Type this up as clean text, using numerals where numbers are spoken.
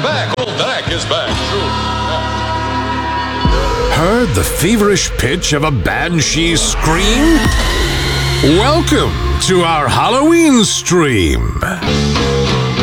back. Old Dak is back. True. Heard the feverish pitch of a banshee scream? Welcome to our Halloween stream.